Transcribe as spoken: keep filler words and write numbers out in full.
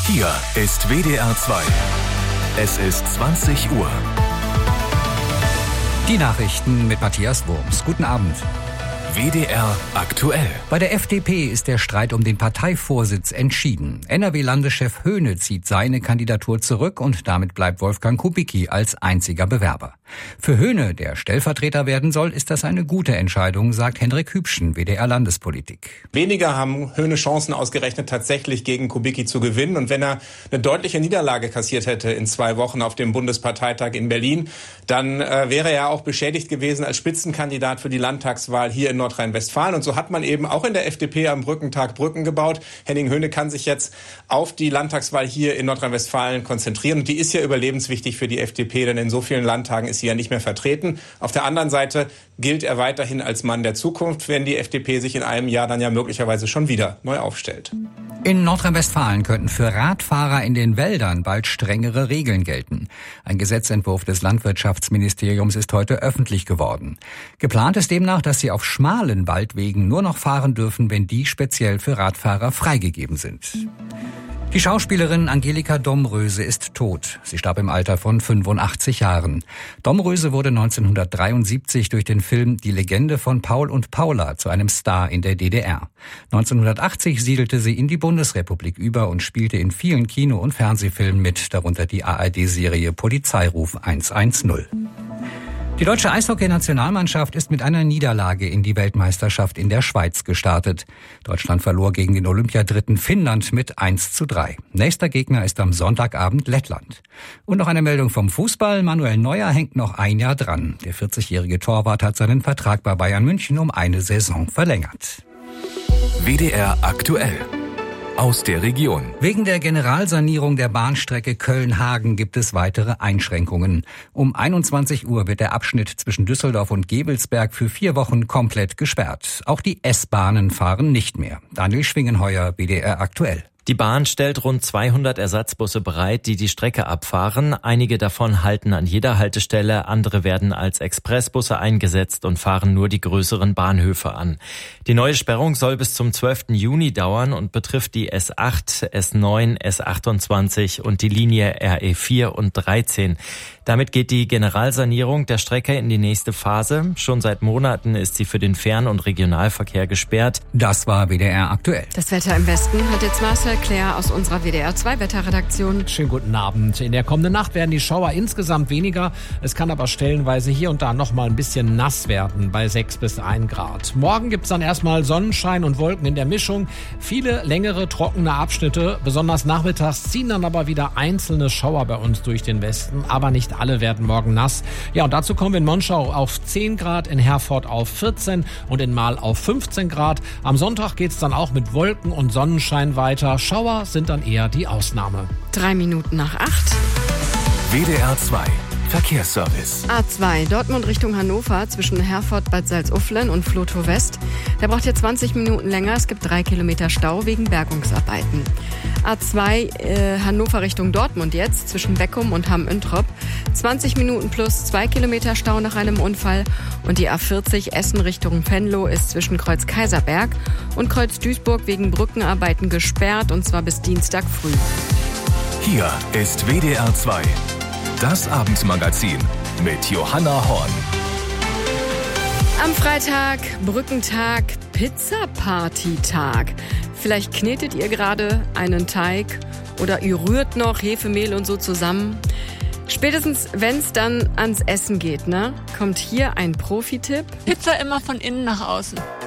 Hier ist W D R zwei. Es ist zwanzig Uhr. Die Nachrichten mit Matthias Wurms. Guten Abend. W D R aktuell. Bei der F D P ist der Streit um den Parteivorsitz entschieden. N R W-Landeschef Höhne zieht seine Kandidatur zurück und damit bleibt Wolfgang Kubicki als einziger Bewerber. Für Höhne, der Stellvertreter werden soll, ist das eine gute Entscheidung, sagt Hendrik Hübschen, W D R-Landespolitik. Weniger haben Höhne Chancen ausgerechnet, tatsächlich gegen Kubicki zu gewinnen. Und wenn er eine deutliche Niederlage kassiert hätte in zwei Wochen auf dem Bundesparteitag in Berlin, dann äh, wäre er auch beschädigt gewesen als Spitzenkandidat für die Landtagswahl hier in Nordrhein-Westfalen. Und so hat man eben auch in der F D P am Brückentag Brücken gebaut. Henning Höhne kann sich jetzt auf die Landtagswahl hier in Nordrhein-Westfalen konzentrieren. Und die ist ja überlebenswichtig für die F D P, denn in so vielen Landtagen ist sie ja nicht mehr vertreten. Auf der anderen Seite gilt er weiterhin als Mann der Zukunft, wenn die F D P sich in einem Jahr dann ja möglicherweise schon wieder neu aufstellt. In Nordrhein-Westfalen könnten für Radfahrer in den Wäldern bald strengere Regeln gelten. Ein Gesetzentwurf des Landwirtschaftsministeriums ist heute öffentlich geworden. Geplant ist demnach, dass sie auf schmalen Waldwegen nur noch fahren dürfen, wenn die speziell für Radfahrer freigegeben sind. Die Schauspielerin Angelika Domröse ist tot. Sie starb im Alter von fünfundachtzig Jahren. Domröse wurde neunzehnhundertdreiundsiebzig durch den Film Die Legende von Paul und Paula zu einem Star in der D D R. neunzehnhundertachtzig siedelte sie in die Bundesrepublik über und spielte in vielen Kino- und Fernsehfilmen mit, darunter die A R D-Serie Polizeiruf hundertzehn. Die deutsche Eishockey-Nationalmannschaft ist mit einer Niederlage in die Weltmeisterschaft in der Schweiz gestartet. Deutschland verlor gegen den Olympiadritten Finnland mit eins zu drei. Nächster Gegner ist am Sonntagabend Lettland. Und noch eine Meldung vom Fußball. Manuel Neuer hängt noch ein Jahr dran. Der vierzigjährige Torwart hat seinen Vertrag bei Bayern München um eine Saison verlängert. W D R aktuell. Aus der Region. Wegen der Generalsanierung der Bahnstrecke Köln-Hagen gibt es weitere Einschränkungen. Um einundzwanzig Uhr wird der Abschnitt zwischen Düsseldorf und Gevelsberg für vier Wochen komplett gesperrt. Auch die S-Bahnen fahren nicht mehr. Daniel Schwingenheuer, W D R aktuell. Die Bahn stellt rund zweihundert Ersatzbusse bereit, die die Strecke abfahren. Einige davon halten an jeder Haltestelle, andere werden als Expressbusse eingesetzt und fahren nur die größeren Bahnhöfe an. Die neue Sperrung soll bis zum zwölften Juni dauern und betrifft die S acht, S neun, S achtundzwanzig und die Linie R E vier und dreizehn. Damit geht die Generalsanierung der Strecke in die nächste Phase. Schon seit Monaten ist sie für den Fern- und Regionalverkehr gesperrt. Das war W D R aktuell. Das Wetter im Westen hat jetzt Marcel Claire aus unserer W D R zwei Wetterredaktion. Schönen guten Abend. In der kommenden Nacht werden die Schauer insgesamt weniger. Es kann aber stellenweise hier und da noch mal ein bisschen nass werden bei sechs bis ein Grad. Morgen gibt's dann erstmal Sonnenschein und Wolken in der Mischung. Viele längere, trockene Abschnitte. Besonders nachmittags ziehen dann aber wieder einzelne Schauer bei uns durch den Westen. Aber nicht alle werden morgen nass. Ja, und dazu kommen wir in Monschau auf zehn Grad, in Herford auf vierzehn und in Marl auf fünfzehn Grad. Am Sonntag geht's dann auch mit Wolken und Sonnenschein weiter. Schauer sind dann eher die Ausnahme. Drei Minuten nach acht. W D R zwei. Verkehrsservice. A zwei, Dortmund Richtung Hannover zwischen Herford, Bad Salzuflen und Flotow West. Der braucht hier zwanzig Minuten länger. Es gibt drei Kilometer Stau wegen Bergungsarbeiten. A zwei, äh, Hannover Richtung Dortmund jetzt zwischen Beckum und Hamm-Üntrop. zwanzig Minuten plus zwei Kilometer Stau nach einem Unfall. Und die A vierzig Essen Richtung Venlo ist zwischen Kreuz Kaiserberg und Kreuz Duisburg wegen Brückenarbeiten gesperrt, und zwar bis Dienstag früh. Hier ist W D R zwei. Das Abendmagazin mit Johanna Horn. Am Freitag, Brückentag, Pizza-Party-Tag. Vielleicht knetet ihr gerade einen Teig oder ihr rührt noch Hefemehl und so zusammen. Spätestens, wenn es dann ans Essen geht, ne, kommt hier ein Profi-Tipp. Pizza immer von innen nach außen.